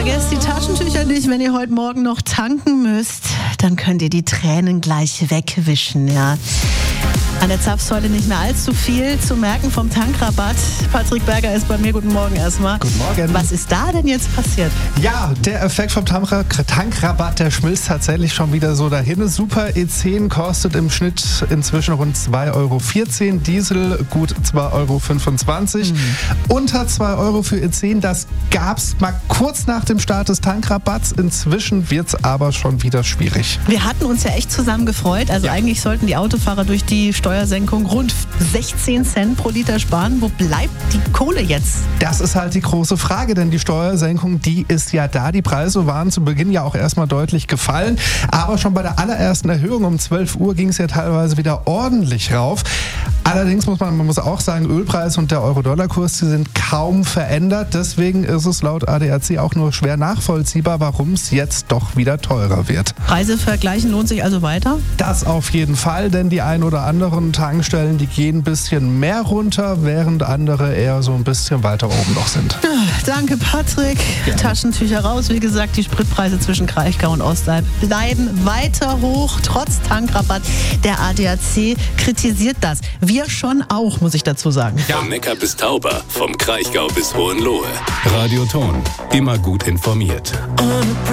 Vergesst die Taschentücher nicht, wenn ihr heute Morgen noch tanken müsst. Dann könnt ihr die Tränen gleich wegwischen, ja. An der Zapfsäule nicht mehr allzu viel zu merken vom Tankrabatt. Patrick Berger ist bei mir. Guten Morgen erstmal. Guten Morgen. Was ist da denn jetzt passiert? Ja, der Effekt vom Tankrabatt, der schmilzt tatsächlich schon wieder so dahin. Super E10 kostet im Schnitt inzwischen rund 2,14 Euro. Diesel gut 2,25 Euro. Unter 2 Euro für E10, das gab's mal kurz nach dem Start des Tankrabatts. Inzwischen wird's aber schon wieder schwierig. Wir hatten uns ja echt zusammen gefreut. Also eigentlich sollten die Autofahrer durch die Steuersenkung rund 16 Cent pro Liter sparen. Wo bleibt die Kohle jetzt? Das ist halt die große Frage, denn die Steuersenkung, die ist ja da. Die Preise waren zu Beginn ja auch erstmal deutlich gefallen. Aber schon bei der allerersten Erhöhung um 12 Uhr ging es ja teilweise wieder ordentlich rauf. Allerdings muss man auch sagen, Ölpreis und der Euro-Dollar-Kurs, die sind kaum verändert. Deswegen ist es laut ADAC auch nur schwer nachvollziehbar, warum es jetzt doch wieder teurer wird. Preise vergleichen lohnt sich also weiter? Das auf jeden Fall, denn die ein oder anderen Tankstellen, die gehen ein bisschen mehr runter, während andere eher so ein bisschen weiter oben noch sind. Danke, Patrick. Gerne. Taschentücher raus. Wie gesagt, die Spritpreise zwischen Kraichgau und Ostalb bleiben weiter hoch, trotz Tankrabatt. Der ADAC kritisiert das. Wir schon auch, muss ich dazu sagen. Vom Neckar bis Tauber, vom Kraichgau bis Hohenlohe. Radio Ton, immer gut informiert.